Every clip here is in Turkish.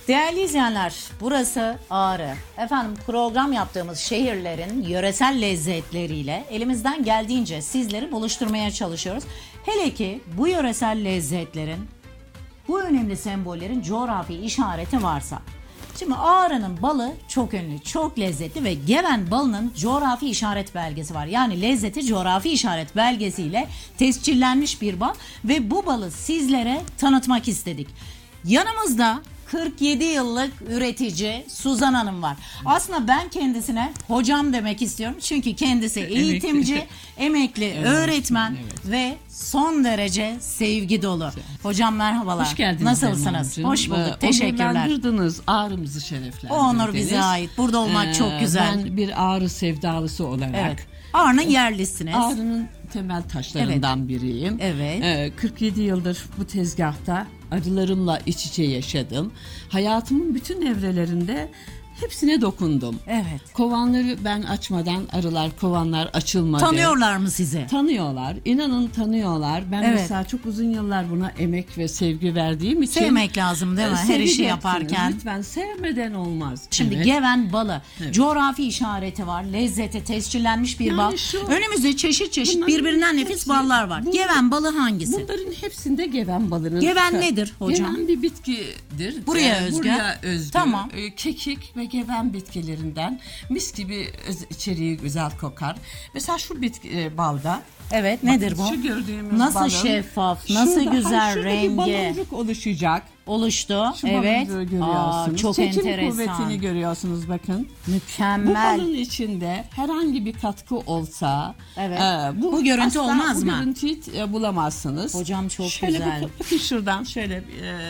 Değerli izleyenler, burası Ağrı. Efendim, program yaptığımız şehirlerin yöresel lezzetleriyle elimizden geldiğince sizleri buluşturmaya çalışıyoruz. Hele ki bu yöresel lezzetlerin, bu önemli sembollerin coğrafi işareti varsa. Şimdi Ağrı'nın balı çok ünlü, çok lezzetli ve Geven balının coğrafi işaret belgesi var. Yani lezzeti coğrafi işaret belgesiyle tescillenmiş bir bal ve bu balı sizlere tanıtmak istedik. Yanımızda 47 yıllık üretici Suzan Hanım var. Aslında ben kendisine hocam demek istiyorum. Çünkü kendisi eğitimci, emekli öğretmen ve son derece sevgi dolu. Hocam merhabalar. Hoş geldiniz. Nasılsınız? Hoş bulduk. Teşekkürler. Onurlandırdınız, Ağrı'mızı şereflendirdiniz. O onur bize ait. Burada olmak çok güzel. Ben bir Ağrı sevdalısı olarak. Evet. Ağrı'nın yerlisiniz. Ağrı'nın temel taşlarından biriyim. Evet. 47 yıldır bu tezgahta arılarımla iç içe yaşadım. Hayatımın bütün evrelerinde hepsine dokundum. Evet. Kovanları ben açmadan arılar, kovanlar açılmadı. Tanıyorlar mı sizi? Tanıyorlar. İnanın tanıyorlar. Ben Evet. mesela çok uzun yıllar buna emek ve sevgi verdiğim için. Sevmek lazım değil mi? Her işi Seveceksiniz. yaparken. Lütfen sevmeden olmaz. Şimdi Evet. Geven balı Evet. coğrafi işareti var. Lezzeti tescillenmiş bir Yani bal. şu- Önümüzde çeşit çeşit Bunların birbirinden nefis hepsi- ballar var. bu- Geven balı hangisi? Bunların hepsinde geven balının. Geven nedir hocam? Geven bir bitkidir. Buraya özgü. Buraya özgü. Tamam. Kekik ve geven bitkilerinden mis gibi içeriği güzel kokar. Mesela şu bitki balda. Evet, nedir bu? Şu gördüğümüz Nasıl balın. şeffaf, nasıl şurada, güzel şurada rengi. bir baloncuk oluşacak. Oluştu. Şu evet. baloncuğu görüyorsunuz. Çok Çekim enteresan. kuvvetini görüyorsunuz bakın. Bu Mükemmel. balın içinde herhangi bir katkı olsa Evet. Bu görüntü asla olmaz bu mı? görüntüyü bulamazsınız. Hocam çok şöyle güzel. Bakın şuradan şöyle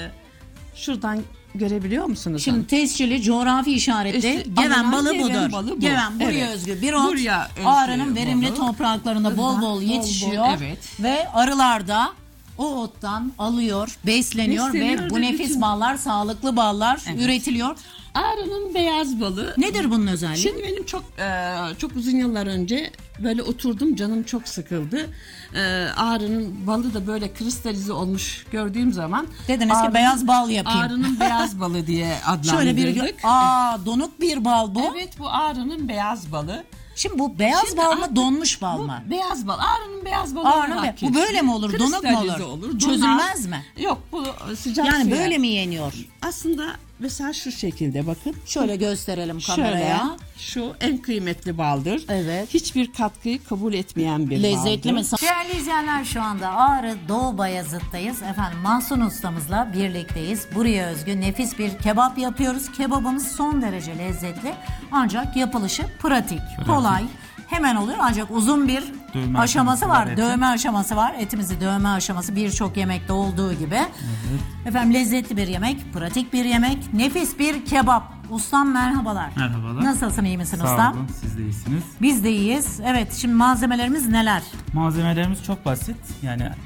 şuradan görebiliyor musunuz? Şimdi tescilli coğrafi işaretli İşte Geven alınan balı Geven budur. balı bu. Geven buraya Evet. özgü bir ot. Buraya özgü Ağrı'nın verimli balı. topraklarında bol bol yetişiyor. evet. Ve arılar da o ottan alıyor, besleniyor ve bu ve nefis bütün- ballar, sağlıklı ballar üretiliyor. Ağrı'nın beyaz balı. Nedir bunun özelliği? Şimdi benim çok uzun yıllar önce böyle oturdum, canım çok sıkıldı. Ağrı'nın balı da böyle kristalize olmuş gördüğüm zaman Dediniz ki beyaz bal yapayım. Ağrı'nın beyaz balı diye Şöyle bir adlandırdık. donuk bir bal bu. Evet, bu Ağrı'nın beyaz balı. Şimdi bu beyaz Şimdi bal mı, artık donmuş bal Bu mı? beyaz bal. Ağrı'nın beyaz balı Ağrı'nın olarak bu böyle mi olur? Donuk mu kristalize olur? Çözülmez mi? Yok, bu sıcak Yani suya. böyle mi yeniyor? Aslında mesela şu şekilde bakın. Şöyle gösterelim Şöyle, kameraya. şu en kıymetli baldır. Evet. Hiçbir katkıyı kabul etmeyen bir Lezzetli mi? baldır. Değerli izleyenler, şu anda Ağrı Doğu Bayazıt'tayız. Efendim, Mahsun ustamızla birlikteyiz. Buraya özgü nefis bir kebap yapıyoruz. Kebabımız son derece lezzetli. Ancak yapılışı pratik, kolay. Hemen oluyor ancak uzun bir Dövme aşaması var. etin. Dövme aşaması var. Etimizi dövme aşaması birçok yemekte olduğu gibi. Efendim, lezzetli bir yemek, pratik bir yemek, nefis bir kebap. Ustam merhabalar. Merhabalar. Nasılsın, iyi misin Sağ ustam? olun, siz de iyisiniz. Biz de iyiyiz. Evet, şimdi malzemelerimiz neler? Malzemelerimiz çok basit. Yani